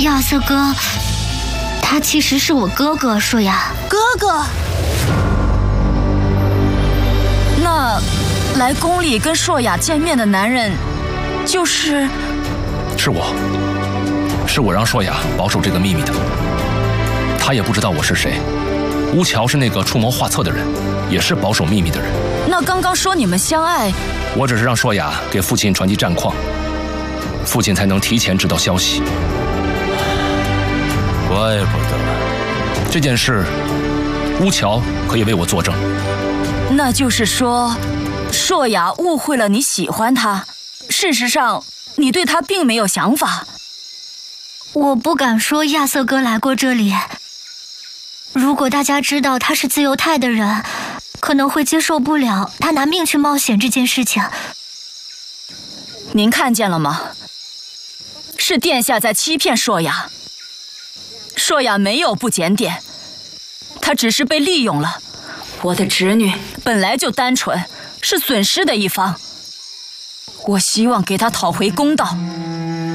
亚瑟哥，他其实是我哥哥硕雅。 哥哥，那来宫里跟硕雅见面的男人，是我让硕雅保守这个秘密的。他也不知道我是谁。乌桥是那个出谋划策的人，也是保守秘密的人。 那刚刚说你们相爱， 我只是让硕雅给父亲传递战况，父亲才能提前知道消息。 怪不得这件事，乌桥可以为我作证。 那就是说，硕雅误会了你喜欢他，事实上你对他并没有想法。 我不敢说亚瑟哥来过这里。如果大家知道他是自由派的人，可能会接受不了他拿命去冒险这件事情。 您看见了吗？是殿下在欺骗硕雅。硕雅没有不检点，她只是被利用了。我的侄女本来就单纯，是损失的一方。我希望给她讨回公道。